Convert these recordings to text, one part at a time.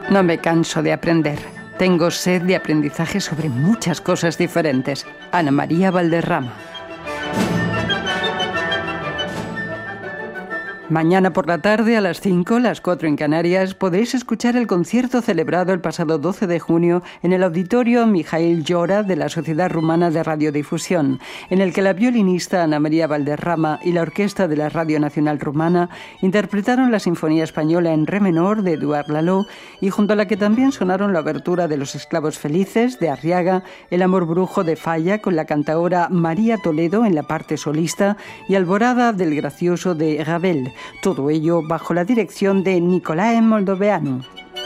No me canso de aprender. Tengo sed de aprendizaje sobre muchas cosas diferentes. Ana María Valderrama. Mañana por la tarde a las 5, las 4 en Canarias, podréis escuchar el concierto celebrado el pasado 12 de junio en el Auditorio Mijaíl Llora de la Sociedad Rumana de Radiodifusión, en el que la violinista Ana María Valderrama y la Orquesta de la Radio Nacional Rumana interpretaron la Sinfonía Española en re menor de Édouard Laloux y junto a la que también sonaron la obertura de Los Esclavos Felices de Arriaga, El Amor Brujo de Falla con la cantaora María Toledo en la parte solista y Alborada del Gracioso de Ravel. Todo ello bajo la dirección de Nicolae Moldoveanu.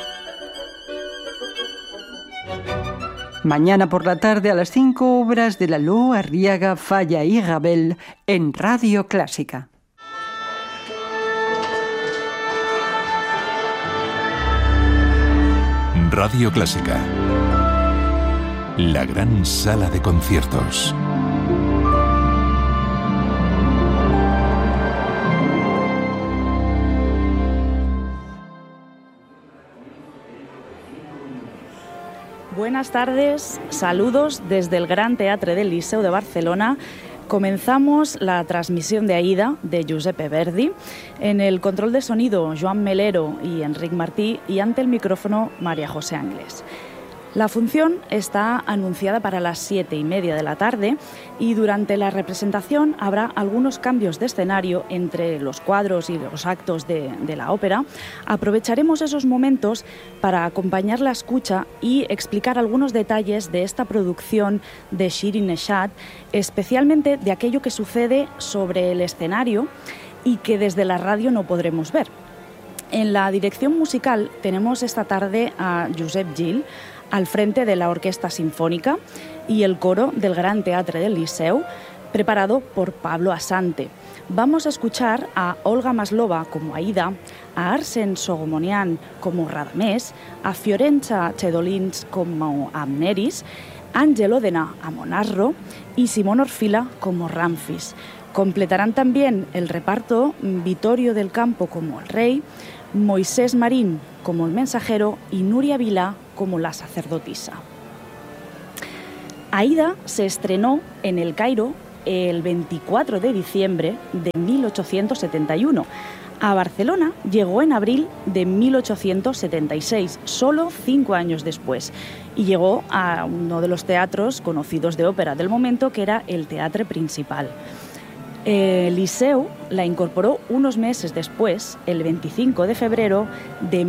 Mañana por la tarde a las 5, obras de Laloux, Arriaga, Falla y Ravel en Radio Clásica. Radio Clásica. La gran sala de conciertos. Buenas tardes, saludos desde el Gran Teatre del Liceu de Barcelona. Comenzamos la transmisión de Aida de Giuseppe Verdi. En el control de sonido, Joan Melero y Enric Martí, y ante el micrófono, María José Ángeles. La función está anunciada para las 7:30 de la tarde y durante la representación habrá algunos cambios de escenario entre los cuadros y los actos de la ópera. Aprovecharemos esos momentos para acompañar la escucha y explicar algunos detalles de esta producción de Shirin Neshat, especialmente de aquello que sucede sobre el escenario y que desde la radio no podremos ver. En la dirección musical tenemos esta tarde a Josep Gil, al frente de la Orquesta Sinfónica y el coro del Gran Teatre del Liceu, preparado por Pablo Asante. Vamos a escuchar a Olga Maslova como Aida, a Arsen Sogomonian como Radamés, a Fiorenza Cedolins como Amneris, Ángel Odena a Monarro y Simón Orfila como Ramfis. Completarán también el reparto Vittorio del Campo como el rey, Moisés Marín como el mensajero y Nuria Vilá como la sacerdotisa. Aida se estrenó en El Cairo el 24 de diciembre de 1871. A Barcelona llegó en abril de 1876, solo 5 años después, y llegó a uno de los teatros conocidos de ópera del momento, que era el Teatre Principal. El Liceu la incorporó unos meses después, el 25 de febrero de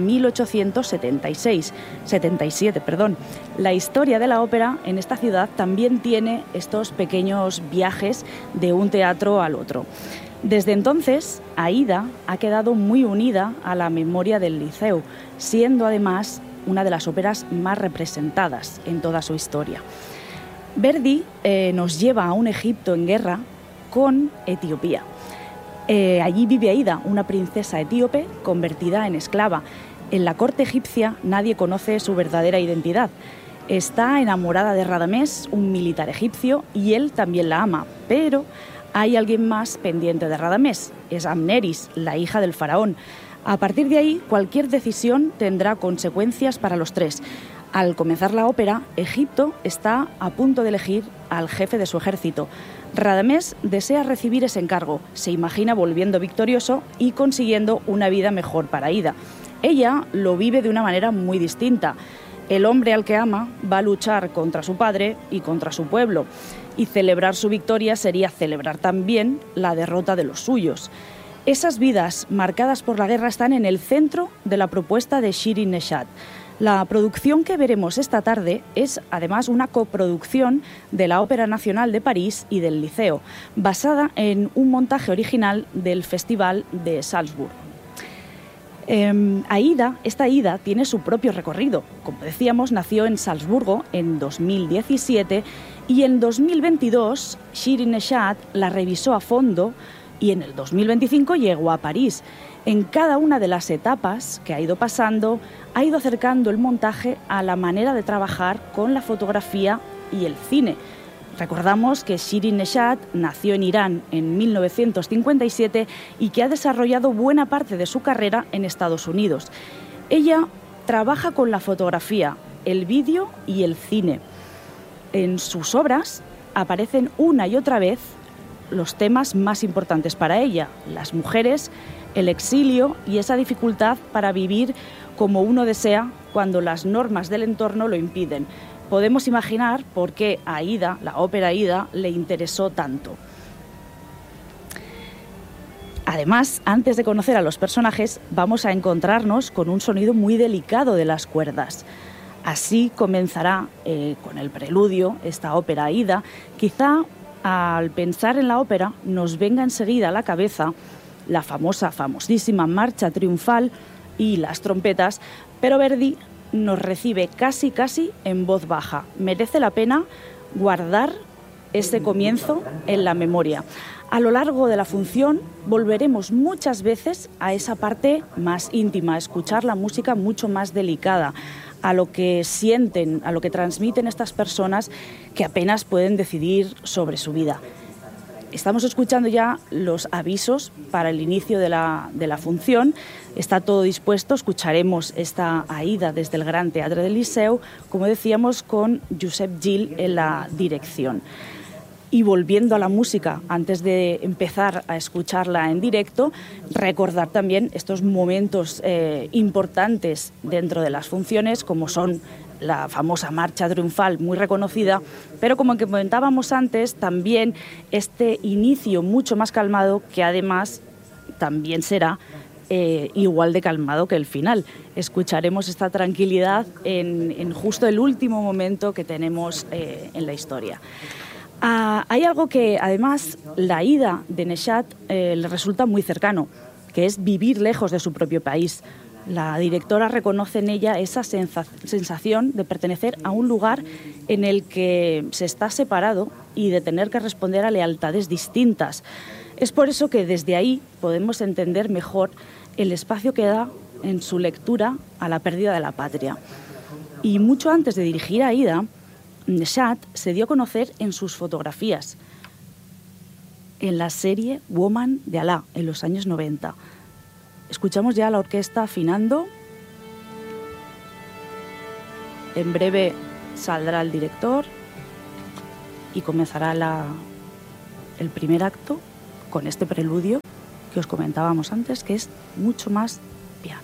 1877. La historia de la ópera en esta ciudad también tiene estos pequeños viajes de un teatro al otro. Desde entonces, Aida ha quedado muy unida a la memoria del Liceu, siendo además una de las óperas más representadas en toda su historia. Verdi nos lleva a un Egipto en guerra con Etiopía. Allí vive Aida, una princesa etíope convertida en esclava. En la corte egipcia nadie conoce su verdadera identidad. Está enamorada de Radamés, un militar egipcio, y él también la ama, pero hay alguien más pendiente de Radamés. Es Amneris, la hija del faraón. A partir de ahí, cualquier decisión tendrá consecuencias para los tres. Al comenzar la ópera, Egipto está a punto de elegir al jefe de su ejército. Radamés desea recibir ese encargo, se imagina volviendo victorioso y consiguiendo una vida mejor para Aida. Ella lo vive de una manera muy distinta. El hombre al que ama va a luchar contra su padre y contra su pueblo, y celebrar su victoria sería celebrar también la derrota de los suyos. Esas vidas marcadas por la guerra están en el centro de la propuesta de Shirin Neshat. La producción que veremos esta tarde es además una coproducción de la Ópera Nacional de París y del Liceo, basada en un montaje original del Festival de Salzburgo. Esta Aida tiene su propio recorrido. Como decíamos, nació en Salzburgo en 2017 y en 2022 Shirin Neshat la revisó a fondo y en el 2025 llegó a París. En cada una de las etapas que ha ido pasando, ha ido acercando el montaje a la manera de trabajar con la fotografía y el cine. Recordamos que Shirin Neshat nació en Irán en 1957 y que ha desarrollado buena parte de su carrera en Estados Unidos. Ella trabaja con la fotografía, el vídeo y el cine. En sus obras aparecen una y otra vez los temas más importantes para ella, las mujeres, el exilio y esa dificultad para vivir como uno desea cuando las normas del entorno lo impiden. Podemos imaginar por qué a Aida, la ópera Aida, le interesó tanto. Además, antes de conocer a los personajes, vamos a encontrarnos con un sonido muy delicado de las cuerdas. Así comenzará con el preludio esta ópera Aida. Quizá al pensar en la ópera nos venga enseguida a la cabeza la famosísima marcha triunfal y las trompetas, pero Verdi nos recibe casi en voz baja. Merece la pena guardar ese comienzo en la memoria. A lo largo de la función volveremos muchas veces a esa parte más íntima, a escuchar la música mucho más delicada, a lo que sienten, a lo que transmiten estas personas que apenas pueden decidir sobre su vida. Estamos escuchando ya los avisos para el inicio de la función. Está todo dispuesto, escucharemos esta Aida desde el Gran Teatre del Liceu, como decíamos, con Josep Gil en la dirección. Y volviendo a la música, antes de empezar a escucharla en directo, recordar también estos momentos importantes dentro de las funciones, como son la famosa marcha triunfal muy reconocida, pero como que comentábamos antes, también este inicio mucho más calmado, que además también será igual de calmado que el final. Escucharemos esta tranquilidad en justo el último momento que tenemos en la historia. Hay algo que además la Aida de Nechat le resulta muy cercano, que es vivir lejos de su propio país. La directora reconoce en ella esa sensación de pertenecer a un lugar en el que se está separado y de tener que responder a lealtades distintas. Es por eso que desde ahí podemos entender mejor el espacio que da en su lectura a la pérdida de la patria. Y mucho antes de dirigir a Aida, Nechat se dio a conocer en sus fotografías, en la serie Woman de Alá, en los años 90. Escuchamos ya a la orquesta afinando. En breve saldrá el director y comenzará el primer acto con este preludio que os comentábamos antes, que es mucho más piano.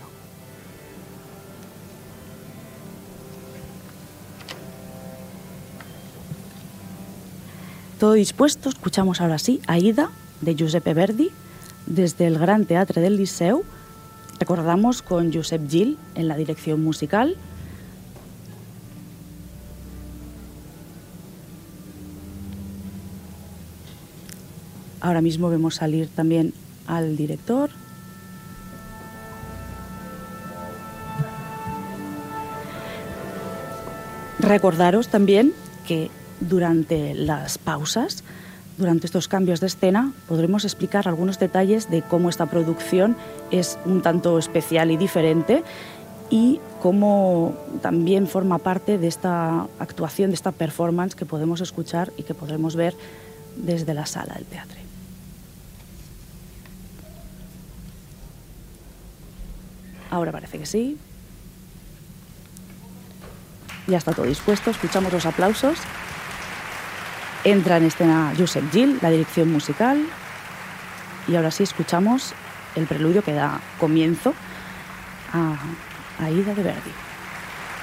Todo dispuesto, escuchamos ahora sí Aida de Giuseppe Verdi desde el Gran Teatre del Liceu. Recordamos con Josep Gil en la dirección musical. Ahora mismo vemos salir también al director. Recordaros también que durante las pausas, durante estos cambios de escena, podremos explicar algunos detalles de cómo esta producción es un tanto especial y diferente y cómo también forma parte de esta actuación, de esta performance que podemos escuchar y que podremos ver desde la sala del teatro. Ahora parece que sí. Ya está todo dispuesto, escuchamos los aplausos. Entra en escena Josep Gil, la dirección musical, y ahora sí escuchamos el preludio que da comienzo a Aida de Verdi.